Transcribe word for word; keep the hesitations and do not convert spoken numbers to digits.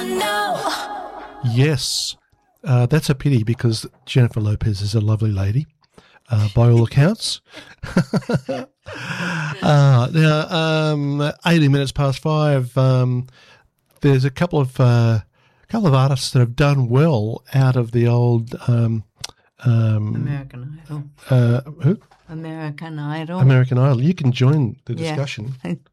know. Yes, uh, that's a pity because Jennifer Lopez is a lovely lady, uh, by all accounts. uh, now, um, eighty minutes past five. Um, there's a couple of uh, couple of artists that have done well out of the old um, um, American Idol. uh, who? American Idol. American Idol. You can join the Yeah. discussion.